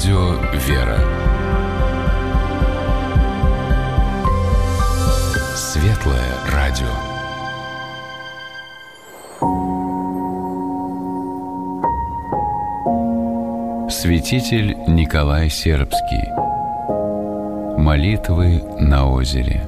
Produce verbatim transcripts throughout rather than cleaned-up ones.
Радио «Вера». Светлое радио. Святитель Николай Сербский. Молитвы на озере.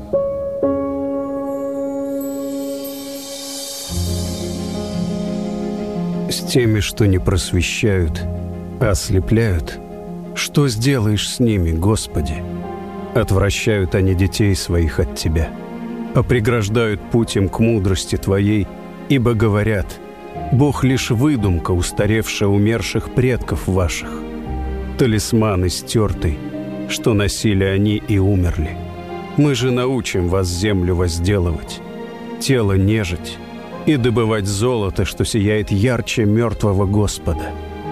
С теми, что не просвещают, а ослепляют, что сделаешь с ними, Господи? Отвращают они детей своих от Тебя, а преграждают путь им к мудрости Твоей, ибо говорят: Бог лишь выдумка, устаревшая умерших предков ваших, талисман истертый, что носили они и умерли. Мы же научим вас землю возделывать, тело нежить и добывать золото, что сияет ярче мертвого Господа.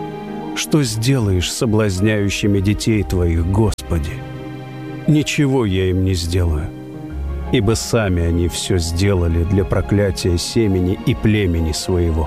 Что сделаешь с соблазняющими детей Твоих, Господи? Ничего я им не сделаю, ибо сами они все сделали для проклятия семени и племени своего.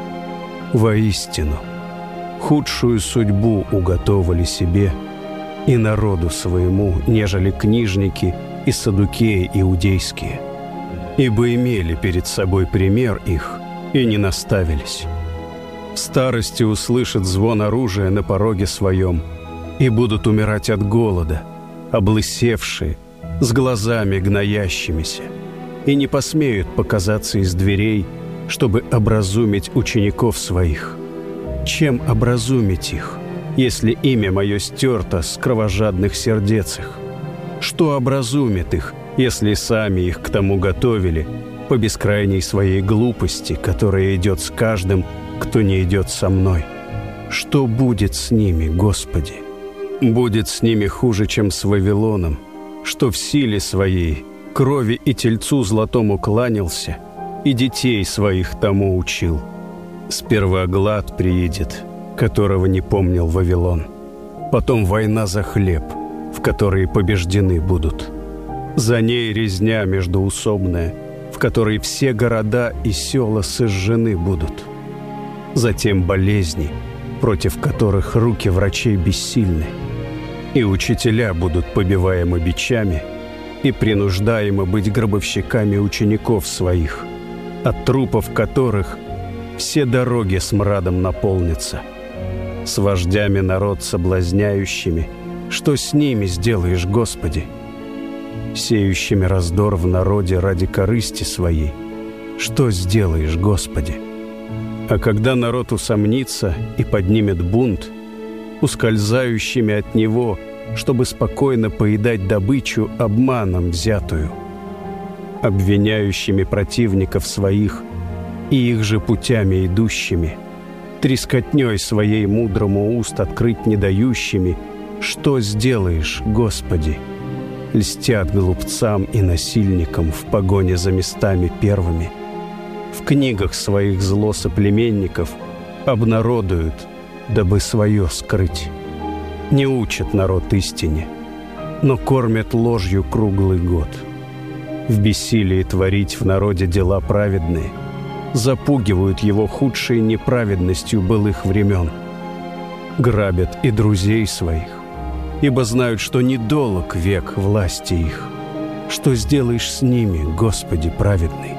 Воистину, худшую судьбу уготовили себе и народу своему, нежели книжники и саддукеи иудейские, ибо имели перед собой пример их и не наставились. В старости услышат звон оружия на пороге своем и будут умирать от голода, облысевшие, с глазами гноящимися, и не посмеют показаться из дверей, чтобы образумить учеников своих. Чем образумить их, если имя мое стерто с кровожадных сердец их? Что образумит их, если сами их к тому готовили по бескрайней своей глупости, которая идет с каждым, кто не идет со мной? Что будет с ними, Господи? Будет с ними хуже, чем с Вавилоном, что в силе своей крови и тельцу золотому кланялся, и детей своих тому учил. Сперва глад приидет, которого не помнил Вавилон, потом война за хлеб, в которой побеждены будут. За ней резня междоусобная, в которой все города и села сожжены будут. Затем болезни, против которых руки врачей бессильны, и учителя будут побиваемы бичами и принуждаемы быть гробовщиками учеников своих, от трупов которых все дороги смрадом наполнятся. С вождями народ соблазняющими, что с ними сделаешь, Господи? Сеющими раздор в народе ради корысти своей, что сделаешь, Господи? А когда народ усомнится и поднимет бунт, ускользающими от него, чтобы спокойно поедать добычу обманом взятую, обвиняющими противников своих и их же путями идущими, трескотней своей мудрому уст открыть не дающими, что сделаешь, Господи? Льстят глупцам и насильникам в погоне за местами первыми. В книгах своих зло соплеменников обнародуют, дабы свое скрыть. Не учат народ истине, но кормят ложью круглый год. В бессилии творить в народе дела праведные, запугивают его худшей неправедностью былых времен. Грабят и друзей своих, ибо знают, что недолог век власти их. Что сделаешь с ними, Господи праведный?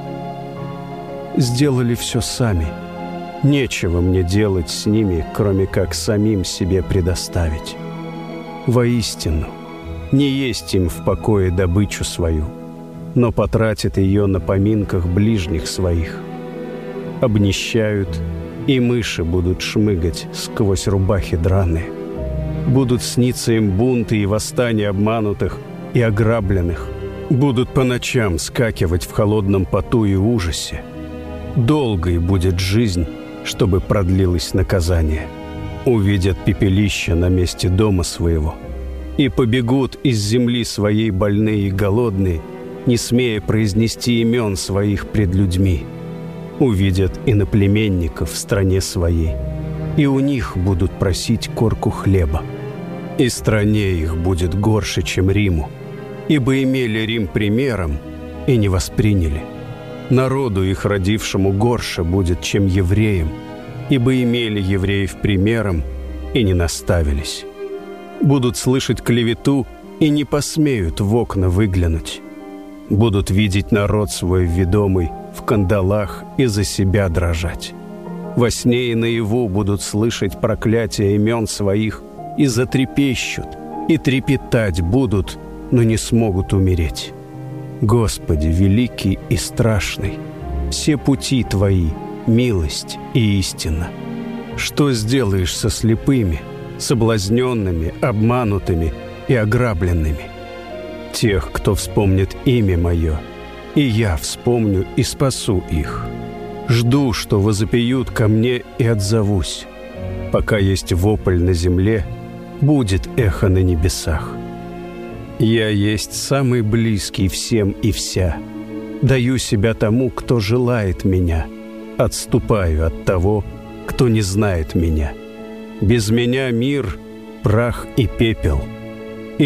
Сделали все сами. Нечего мне делать с ними, кроме как самим себе предоставить. Воистину, не есть им в покое добычу свою, но потратят ее на поминках ближних своих. Обнищают, и мыши будут шмыгать сквозь рубахи драные. Будут сниться им бунты и восстания обманутых и ограбленных. Будут по ночам скакивать в холодном поту и ужасе. Долгой будет жизнь, чтобы продлилось наказание. Увидят пепелище на месте дома своего и побегут из земли своей больные и голодные, не смея произнести имен своих пред людьми. Увидят иноплеменников в стране своей, и у них будут просить корку хлеба. И стране их будет горше, чем Риму, ибо имели Рим примером и не восприняли. Народу их родившему горше будет, чем евреям, ибо имели евреев примером и не наставились. Будут слышать клевету и не посмеют в окна выглянуть. Будут видеть народ свой ведомый в кандалах и за себя дрожать. Во сне и наяву будут слышать проклятия имен своих и затрепещут, и трепетать будут, но не смогут умереть. Господи, великий и страшный, все пути Твои — милость и истина. Что сделаешь со слепыми, соблазненными, обманутыми и ограбленными? Тех, кто вспомнит имя Мое, и Я вспомню и спасу их. Жду, что возопьют ко мне, и отзовусь. Пока есть вопль на земле, будет эхо на небесах. Я есть самый близкий всем и вся. Даю себя тому, кто желает Меня. Отступаю от того, кто не знает Меня. Без Меня мир — прах и пепел.